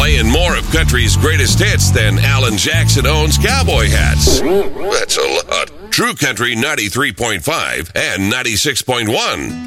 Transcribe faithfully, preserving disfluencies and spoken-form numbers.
playing more of country's greatest hits than Alan Jackson owns cowboy hats. That's a lot. True Country ninety-three point five and ninety-six point one.